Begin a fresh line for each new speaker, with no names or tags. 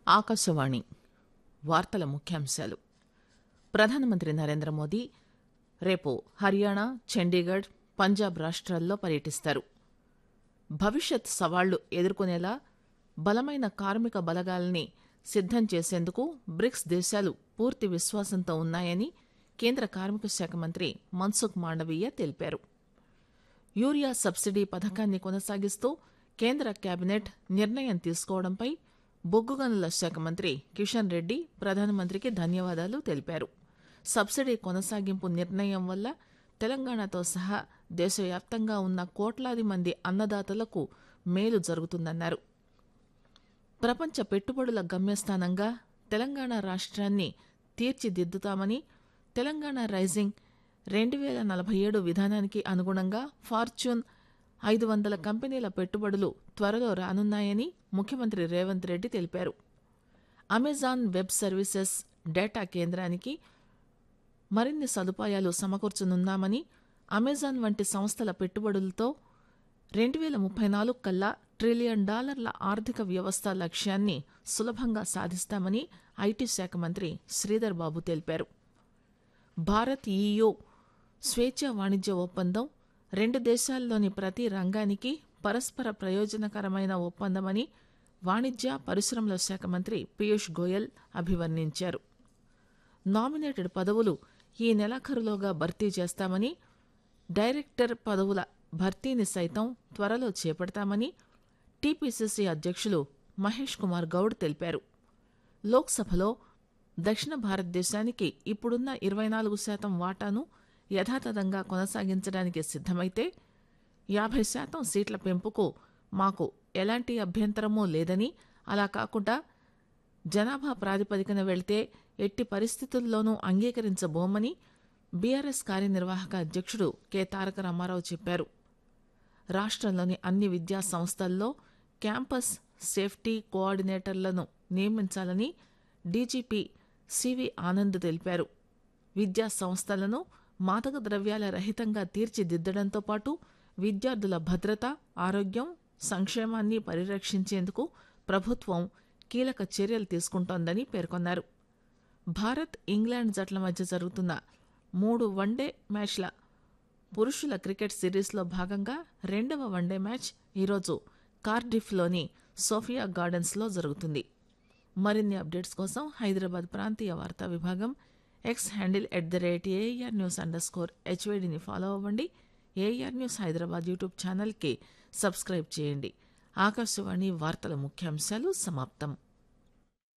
ఆకాశవాణి వార్తల ముఖ్యాంశాలు. ప్రధానమంత్రి నరేంద్ర మోదీ రేపు హర్యానా, చండీగఢ్, పంజాబ్ రాష్ట్రాల్లో పర్యటిస్తారు. భవిష్యత్ సవాళ్లు ఎదుర్కొనేలా బలమైన కార్మిక బలగాల్ని సిద్దం చేసేందుకు బ్రిక్స్ దేశాలు పూర్తి విశ్వాసంతో ఉన్నాయని కేంద్ర కార్మిక శాఖ మంత్రి మన్సుఖ్ మాండవీయ తెలిపారు. యూరియా సబ్సిడీ పథకాన్ని కొనసాగిస్తూ కేంద్ర కేబినెట్ నిర్ణయం తీసుకోవడంపై బొగ్గు గనుల శాఖ మంత్రి కిషన్ రెడ్డి ప్రధానమంత్రికి ధన్యవాదాలు తెలిపారు. సబ్సిడీ కొనసాగింపు నిర్ణయం వల్ల తెలంగాణతో సహా దేశవ్యాప్తంగా ఉన్న కోట్లాది మంది అన్నదాతలకు మేలు జరుగుతుందన్నారు. ప్రపంచ పెట్టుబడుల గమ్యస్థానంగా తెలంగాణ రాష్ట్రాన్ని తీర్చిదిద్దుతామని, తెలంగాణ రైజింగ్ 2047 విధానానికి అనుగుణంగా ఫార్చ్యూన్ 500 కంపెనీల పెట్టుబడులు త్వరలో రానున్నాయని ముఖ్యమంత్రి రేవంత్ రెడ్డి తెలిపారు. అమెజాన్ వెబ్ సర్వీసెస్ డేటా కేంద్రానికి మరిన్ని సదుపాయాలు సమకూర్చనున్నామని, అమెజాన్ వంటి సంస్థల పెట్టుబడులతో 2034 కల్లా $1 ట్రిలియన్ ఆర్థిక వ్యవస్థ లక్ష్యాన్ని సులభంగా సాధిస్తామని ఐటీ శాఖ మంత్రి శ్రీధర్ బాబు తెలిపారు. భారత్ EU స్వేచ్ఛా వాణిజ్య ఒప్పందం రెండు దేశాల్లోని ప్రతి రంగానికి పరస్పర ప్రయోజనకరమైన ఒప్పందమని వాణిజ్య పరిశ్రమల శాఖ మంత్రి పీయూష్ గోయల్ అభివర్ణించారు. నామినేటెడ్ పదవులు ఈ నెలాఖరులోగా భర్తీ చేస్తామని, డైరెక్టర్ పదవుల భర్తీని సైతం త్వరలో చేపడతామని టీపీసీసీ అధ్యక్షులు మహేష్ కుమార్ గౌడ్ తెలిపారు. లోక్సభలో దక్షిణ భారతదేశానికి ఇప్పుడున్న 24% వాటాను యథాతథంగా కొనసాగించడానికి సిద్దమైతే 50% సీట్ల పెంపుకు మాకు ఎలాంటి అభ్యంతరమూ లేదని, అలా కాకుండా జనాభా ప్రాతిపదికన వెళ్తే ఎట్టి పరిస్థితుల్లోనూ అంగీకరించబోమని బీఆర్ఎస్ కార్యనిర్వాహక అధ్యక్షుడు కె తారక రామారావు చెప్పారు. రాష్ట్రంలోని అన్ని విద్యా సంస్థల్లో క్యాంపస్ సేఫ్టీ కోఆర్డినేటర్లను నియమించాలని డీజీపీ సివి ఆనంద్ తెలిపారు. విద్యా సంస్థలను మాదక ద్రవ్యాల రహితంగా తీర్చిదిద్దడంతో పాటు విద్యార్థుల భద్రత, ఆరోగ్యం, సంక్షేమాన్ని పరిరక్షించేందుకు ప్రభుత్వం కీలక చర్యలు తీసుకుంటోందని పేర్కొన్నారు. భారత్, ఇంగ్లాండ్ జట్ల మధ్య జరుగుతున్న 3 వన్డే మ్యాచ్ల పురుషుల క్రికెట్ సిరీస్లో భాగంగా 2వ వన్డే మ్యాచ్ ఈరోజు కార్డిఫ్లోని సోఫియా గార్డెన్స్లో జరుగుతుంది. మరిన్ని అప్డేట్స్ కోసం హైదరాబాద్ ప్రాంతీయ వార్తా విభాగం ఎక్స్ హ్యాండిల్ @ARNews_HYDని ఫాలో అవ్వండి. ఏఆర్ న్యూస్ హైదరాబాద్ యూట్యూబ్ ఛానల్కి సబ్స్క్రైబ్ చేయండి. ఆకాశవాణి వార్తల ముఖ్యాంశాలు సమాప్తం.